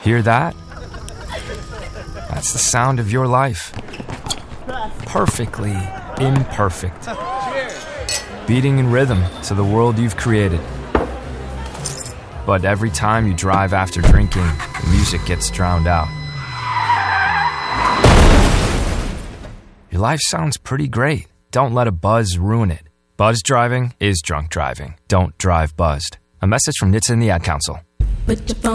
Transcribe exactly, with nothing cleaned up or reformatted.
Hear that? That's the sound of your life. Perfectly imperfect. Beating in rhythm to the world you've created. But every time you drive after drinking, the music gets drowned out. Your life sounds pretty great. Don't let a buzz ruin it. Buzz driving is drunk driving. Don't drive buzzed. A message from N H T S A and the Ad Council. Put your phone